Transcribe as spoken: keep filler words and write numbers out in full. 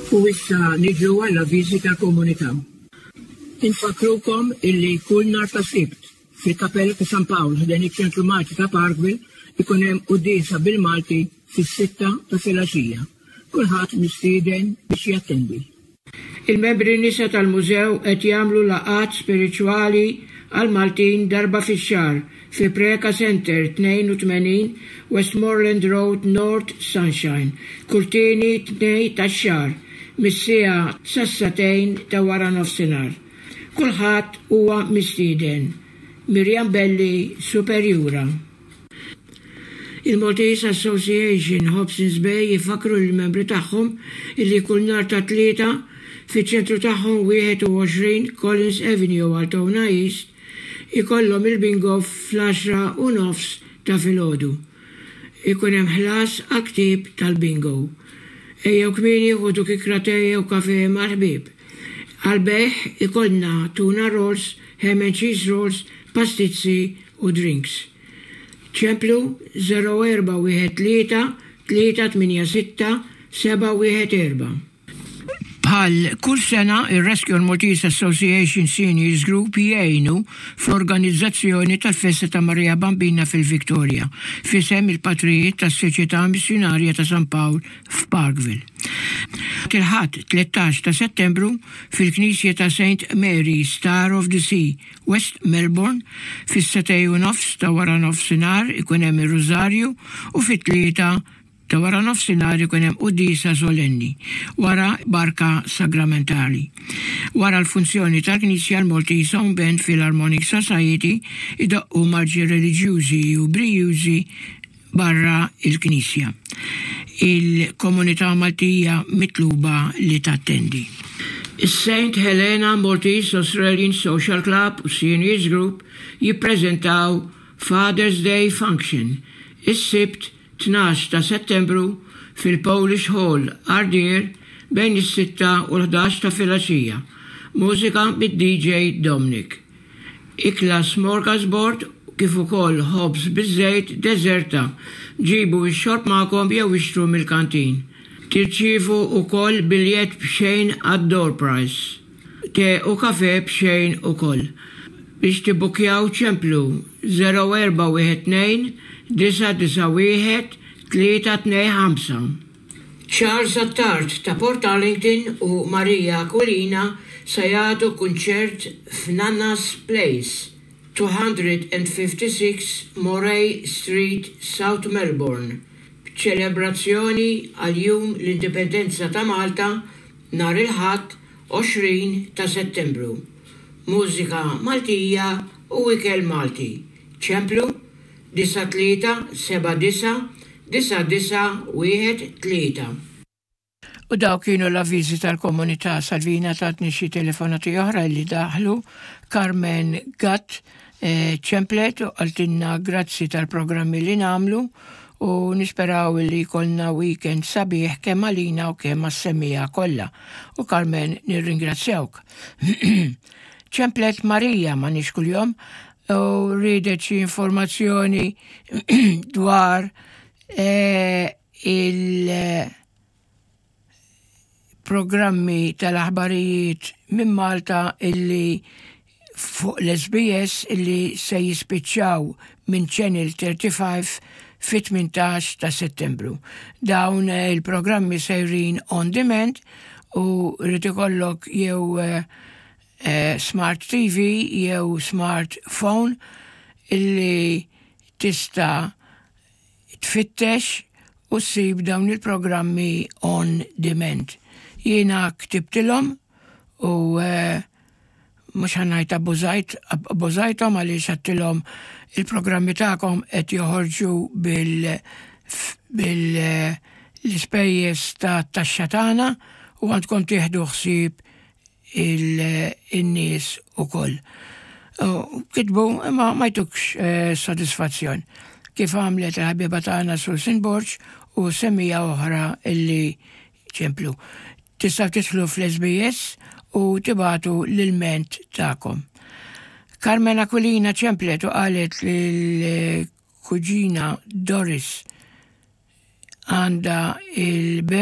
U issa niġu għall-avviżi tal-komunità. Infakrukom illi kull nhar ta' Sibt fil-Kappella ta' San Pawl ħdejn iċ-Ċentru Malti ta' Parkville ikun hemm qudiesa bil-Malti fis-sitta ta' filgħaxija. Kulħadd mistieden biex jattendi. Il-membri nisa tal-mużew qed jagħmlu laqgħat spiriċwali għal Maltin darba fix-xahar fi Preka Center tnejn u tmenin Westmoreland Road North Sunshine, kurtini tnej tax-xahar, mis-siegħa sassatejn ta' wara nofsinhar. Kulħadd huwa mistieden. Miriam Belli, Superjura. Il-Maltese Association Hobsons Bay jifakru l-membri tagħhom illi kull nhar ta' tlieta fiċ-ċentru tagħhom wieħed u għoxrin Collins Avenue Altona East ikollhom il-bingo fl-għaxra u nofs ta' filgħodu. Ikun hemm ħlas għal-ktib tal-bingo. Ejjew kmieni ħudu kikra tejja u kafè mal-ħbieb. Għal-beħ ikollna tuna rolls, ham and cheese rolls, pastizzi u drinks. ċemplu zero erba' wieħed tlieta tlieta tminja sitta seba' wieħed erba'. Bħal kull sena il-Rescue Maltese Association Seniors Group jgħinu fl-organizzazzjoni tal-Festa ta' Marija Bambina fil-Victoria fisem il-patrijiet tas-Soċjetà Missjonarja ta' San Pawl f'Parkville. Tilħat tlettax ta' Settembru fil-Knisja ta' Saint Mary Star of the Sea, West Melbourne, fis-setej u nofs ta' wara nofsinhar ikun hemm ir-Rużarju u fit-tlieta ta' wara nofsinhar ikun hemm qudiesa solenni wara barka sagramentali. Wara l-funzjoni tal-Knisja l-Maltese Home Band Philharmonic Society idaqqu marġi reliġjużi u brijużi barra il-Knisja. Il-komunità Maltija mitluba li tattendi. Is-Saint Helena Maltese Australian Social Club u Seniors Group jippreżentaw Father's Day Function is-Sibt tnax ta' Settembru fil-Polish Hall Ardeer bejn is-sitta u l-ħdax ta' filgħaxija. Mużika bid-D J Dominic. Ikla smorgasbord kif ukoll ħobs biż-żejt deżerta. Ġibu x-xorb magħkom jew ixtru mill-kantin. Tirċievu ukoll biljett b'xejn għad-door price. Te u kafè b'xejn ukoll. Biex tibbukjaw ċemplu zero erba' wieħed tnejn disa disa wieħed tlieta tnejn ħamsa. Charles Attard ta' Port Arlington u Maria Aquilina se jagħtu kunċert f'Nanna's Place, two fifty-six Moray Street, South Melbourne, b'ċelebrazzjoni għal-jum l-Indipendenza ta' Malta nhar il-Ħadd għoxrin ta' Settembru. Mużika Maltija u ikel Malti. ċemplu disa tlieta seba' disa disa disa wieħed tlieta. U daw kienu l-avviżi tal-komunità. Salvina tatni xi telefonati oħra li daħlu. Carmen Gatt ċemplet u għaltinna grazzi tal-programmi li namlu u nisperaw li kolna weekend sabiħ kemm għalina u kemm għas-semmija kollha. U Carmen nirringrazzjawk. ċemplet Marija ma nix kuljom u ridet xi informazzjoni dwar eh, il-programmi tal-aħbarijiet minn Malta illi fuq l-S B S illi se jispiċċaw minn Channel thirty-five fit-tmintax ta' Settembru. Dawn eh, il-programmi sejrin on demand u rrid ikollok jew eh, Uh, smart T V jew smartphone illi tista tfittex u ssib dawn il-programmi on demand. Jiena ktibtilhom u uh, mhux ħannajt abbużajthom għaliex għattilhom il-programmi tagħkom qed joħorġu bil bil uh, l-ispejjeż ta' taxxa tagħna u għandkom tieħdu ħsieb il-nies u koll. Kitbu, ma ma jtukx sodisfazzjon. Kif għamlet il-ħabiba tagħna Susan Borch u semmija oħra illi ċemplu. Tistaw titħlu fl-S B S u tibatu l-ilment ta'kom. Carmen Aquilina ċemplet u qalet l-kuġina Doris għanda il